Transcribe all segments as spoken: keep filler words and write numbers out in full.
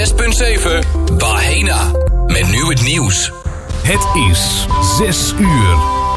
zes punt zeven Bahena. Met nu het nieuws. Het is zes uur.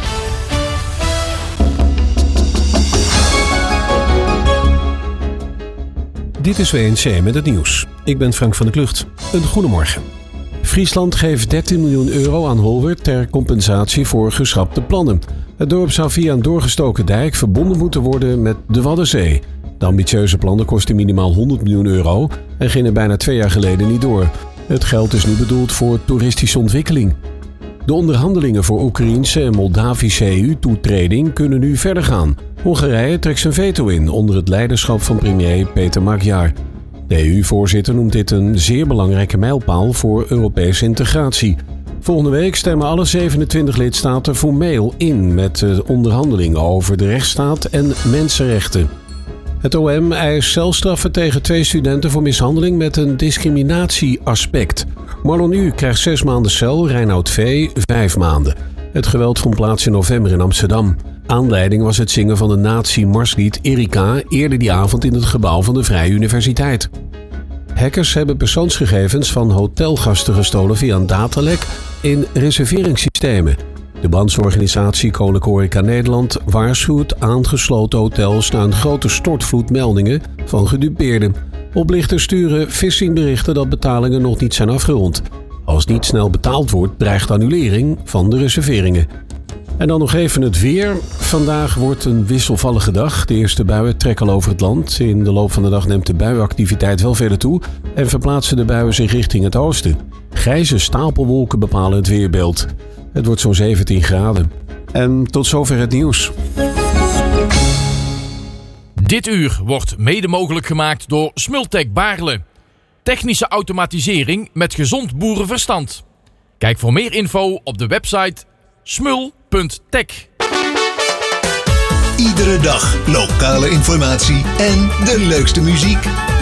Dit is W N C met het nieuws. Ik ben Frank van der Klucht. Een goedemorgen. Friesland geeft dertien miljoen euro aan Holwert ter compensatie voor geschrapte plannen. Het dorp zou via een doorgestoken dijk verbonden moeten worden met de Waddenzee. De ambitieuze plannen kosten minimaal honderd miljoen euro en gingen bijna twee jaar geleden niet door. Het geld is nu bedoeld voor toeristische ontwikkeling. De onderhandelingen voor Oekraïense en Moldavische E U-toetreding kunnen nu verder gaan. Hongarije trekt zijn veto in onder het leiderschap van premier Peter Magyar. De E U-voorzitter noemt dit een zeer belangrijke mijlpaal voor Europese integratie. Volgende week stemmen alle zevenentwintig lidstaten formeel in met de onderhandelingen over de rechtsstaat en mensenrechten. Het O M eist celstraffen tegen twee studenten voor mishandeling met een discriminatieaspect. Marlon U. krijgt zes maanden cel, Reinoud V. vijf maanden. Het geweld vond plaats in november in Amsterdam. Aanleiding was het zingen van de nazi-marslied Erika eerder die avond in het gebouw van de Vrije Universiteit. Hackers hebben persoonsgegevens van hotelgasten gestolen via een datalek in reserveringssystemen. De brancheorganisatie Koninklijke Horeca Nederland waarschuwt aangesloten hotels na een grote stortvloed meldingen van gedupeerden. Oplichters sturen phishingberichten dat betalingen nog niet zijn afgerond. Als niet snel betaald wordt, dreigt annulering van de reserveringen. En dan nog even het weer. Vandaag wordt een wisselvallige dag. De eerste buien trekken al over het land. In de loop van de dag neemt de buienactiviteit wel verder toe en verplaatsen de buien zich richting het oosten. Grijze stapelwolken bepalen het weerbeeld. Het wordt zo'n zeventien graden. En tot zover het nieuws. Dit uur wordt mede mogelijk gemaakt door Smultec Baarle. Technische automatisering met gezond boerenverstand. Kijk voor meer info op de website smul punt tech. Iedere dag lokale informatie en de leukste muziek.